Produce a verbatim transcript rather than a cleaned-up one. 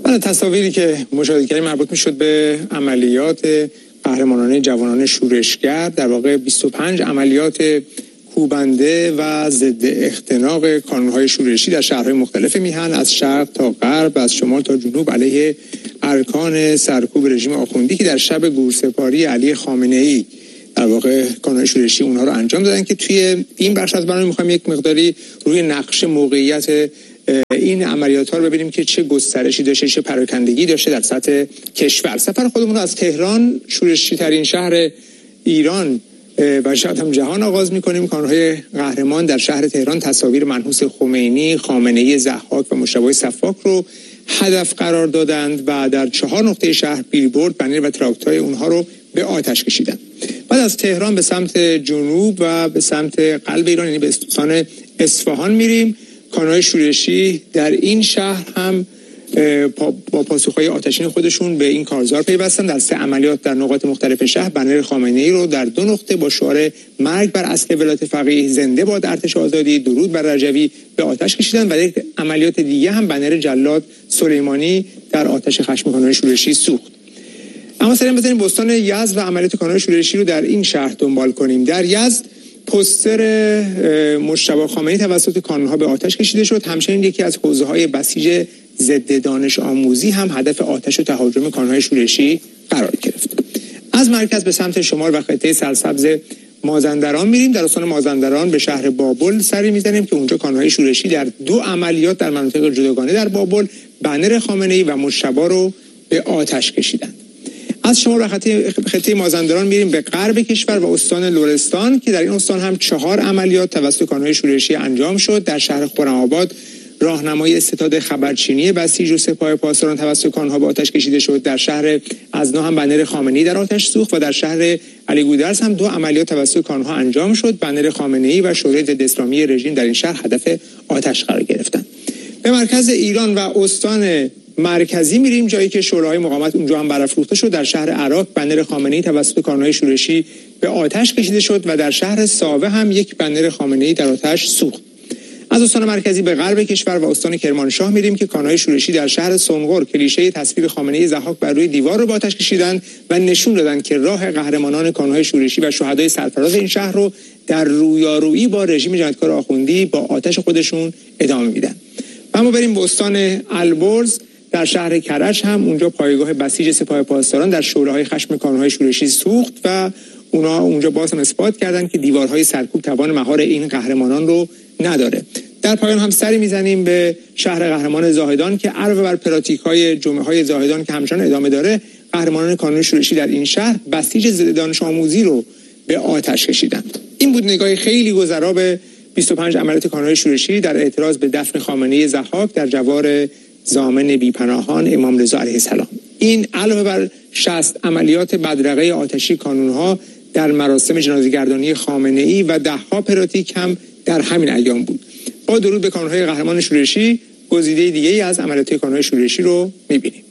من تصاویری که مشاهده کردیم مربوط میشد به عملیات قهرمانانه جوانان شورشگر، در واقع بیست و پنج عملیات کوبنده و ضد اختناق کانونهای شورشی در شهرهای مختلف میهن، از شرق تا غرب، از شمال تا جنوب، علیه ارکان سرکوب رژیم آخوندی که در شب گورسپاری علی خامنه‌ای در واقع کانونهای شورشی اونها رو انجام دادن. که توی این بخش از برنامه میخوایم یک مقداری روی نقش موقعیت این عملیات ها رو ببینیم که چه گسترشی داشته، چه پراکندگی داشته در سطح کشور. سفر خودمون رو از تهران، شورشی ترین شهر ایران و شاید هم جهان آغاز می‌کنیم. کانونهای قهرمان در شهر تهران تصاویر منحوس خمینی، خامنه‌ای، ضحاک و مجتبی صفاک رو هدف قرار دادند و در چهار نقطه شهر بیلبورد، بنر و تراکتورهای اونها رو به آتش کشیدند. بعد از تهران به سمت جنوب و به سمت قلب ایران، یعنی به استان اصفهان میریم. کانونهای شورشی در این شهر هم با پاسخهای آتشین خودشون به این کارزار پیوستن. در سه عملیات در نقاط مختلف شهر بنر خامنه‌ای رو در دو نقطه با شعار مرگ بر اصل ولایت فقیه، زنده باد ارتش آزادی، درود بر رجوی به آتش کشیدن و یک عملیات دیگه هم بنر جلاد سلیمانی در آتش خشم کانونهای شورشی سوخت. اما سریع بزنیم بستان یزد و عملیات کانونهای شورشی رو در این شهر دنبال کنیم. در یزد پوستر مجتبی خامنه‌ای توسط کانونها به آتش کشیده شد. همچنین یکی از حوزه‌های بسیج ضد دانش آموزی هم هدف آتش و تهاجم کانونهای شورشی قرار گرفت. از مرکز به سمت شمال و خطه سرسبز مازندران میریم. در استان مازندران به شهر بابل سری میزنیم که اونجا کانونهای شورشی در دو عملیات در مناطق جداگانه در بابل بنر خامنه‌ای و مجتبی رو به آتش کشیدند. از شمال و خطه, خطه مازندران میریم به غرب کشور و استان لرستان که در این استان هم چهار عملیات توسط کانونهای شورشی انجام شد. در شهر خرم‌آباد راهنمای ستاد خبرچینی بسیج و سپاه پاسداران توسط کانونها به آتش کشیده شد. در شهر ازنا هم بنر خامنه‌ای در آتش سوخت و در شهر علی گودرز هم دو عملیات توسط کانونها انجام شد. بنر خامنه‌ای و شورای ضد اسلامی رژیم در این شهر هدف آتش قرار گرفتند. به مرکز ایران و استان مرکزی میریم، جایی که شوراهای مقاومت اونجا هم برافروخته شد. در شهر عراق بنر خامنه‌ای توسط کانونهای شورشی به آتش کشیده شد و در شهر ساوه هم یک بنر خامنه‌ای در آتش سوخت. از استان مرکزی به غرب کشور و استان کرمانشاه میریم که کانونهای شورشی در شهر سنقر کلیشه تصویر خامنه‌ای ضحاک بر روی دیوار رو به آتش کشیدند و نشون دادند که راه قهرمانان کانونهای شورشی و شهدای سرفراز این شهر رو در رویارویی با رژیم جنایتکار آخوندی با آتش خودشون ادامه میدن. و ما بریم به استان البرز. در شهر کرج هم اونجا پایگاه بسیج سپاه پاسداران در شعله‌های خشم کانونهای شورشی سوخت و اونا اونجا باز هم اثبات کردن که دیوارهای سرکوب توان مهار این قهرمانان رو نداره. در پایان هم سری میزنیم به شهر قهرمان زاهدان که علاوه بر پراتیک‌های جمعه‌های زاهدان که همچنان ادامه داره، قهرمانان کانون شورشی در این شهر بسیج ضد دانش آموزی رو به آتش کشیدند. این بود نگاه خیلی گذرا به بیست و پنج عملیات کانونهای شورشی در اعتراض به دفن خامنه‌ای ضحاک در جوار ضامن بی‌پناهان امام رضا علیه السلام. این علاوه بر شصت عملیات بدرقه آتشی کانونها در مراسم جنازه‌گردانی خامنه‌ای و ده‌ها پراتیک هم در همین ایام بود. با درود به کانونهای قهرمان شورشی، گزیده دیگه‌ای از عملیات کانونهای شورشی رو می‌بینیم.